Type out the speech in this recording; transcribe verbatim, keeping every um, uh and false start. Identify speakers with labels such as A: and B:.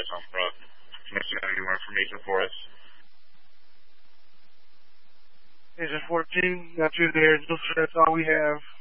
A: guys on front. Unless you have any more information for us.
B: Agent fourteen, got you there. That's all we have.